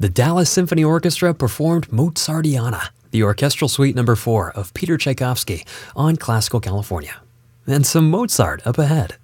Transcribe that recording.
The Dallas Symphony Orchestra performed Mozartiana, the orchestral suite number 4 of Peter Tchaikovsky on Classical California. And some Mozart up ahead.